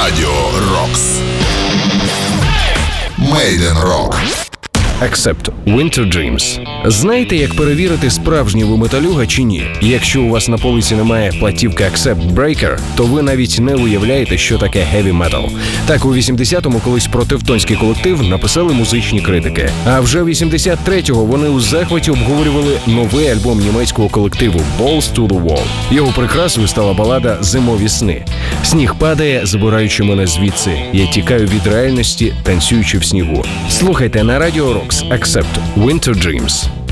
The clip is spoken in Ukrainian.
Радіо Рокс. Made in Rock. Accept Winter Dreams. Знаєте, як перевірити, справжній ви металюга чи ні? Якщо у вас на полиці немає платівки Accept Breaker, то ви навіть не уявляєте, що таке heavy metal. Так, у 80-му колись про тевтонський колектив написали музичні критики. А вже в 83-го вони у захваті обговорювали новий альбом німецького колективу Balls to the Wall. Його прикрасою стала балада «Зимові сни». Сніг падає, забираючи мене звідси. Я тікаю від реальності, танцюючи в снігу. Слухайте на Радіо Рокс Accept Winter Dreams.